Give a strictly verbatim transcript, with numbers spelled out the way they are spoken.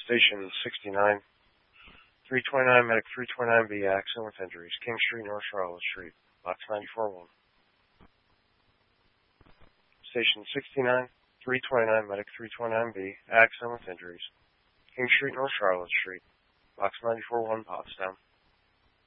Station sixty-nine, three twenty-nine, Medic three twenty-nine B, accident with injuries. King Street, North Charlotte Street, box ninety-four one. Station sixty-nine, three twenty-nine, Medic three twenty-nine B, accident with injuries. King Street, North Charlotte Street, box ninety-four one, Pottstown.